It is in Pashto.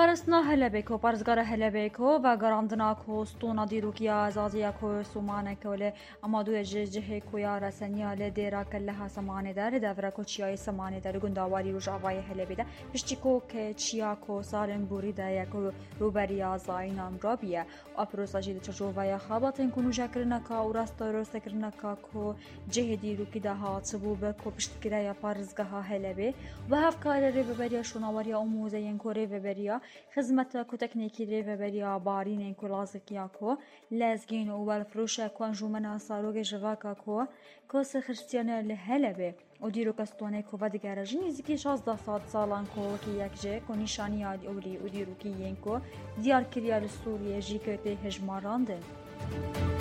پارستنا هلبکو پارزگار هلبکو و گراندنا کو ستونا دیروکیا ازازیا کو سومانه کوله اما دو جه کویا رسنیا ل دیرا کلها سمانه دار دورا کو چیای سمانه دار گنداواری روج اوای هلبیدا پشتیکو که چیا کو سالن بوری دا یکو روبریا زاینام رابیه اپروسا جید چجوویا خاباتن کنو جکرنا کا وراستا روستکرنا کا کو جه دیروکی دا هاتبوب کو پشتکریا پارزگاه هلبی و هفکار ریبریا شوناوریا اموزین کو ریبریا خدمت کو تکنیکی ریبریا بارین کو لازکیا کو لازگین و والفروش کو انجمن ساروگ جواکا کو سخرستیانه لهلبه و دیرو کستونه کو و دیگرجی نزدیکی 16 سالان کو کی یک جه کو نشانی اولی و دیرو کی ین کو دیار کریا سوریه جی که هجماراندن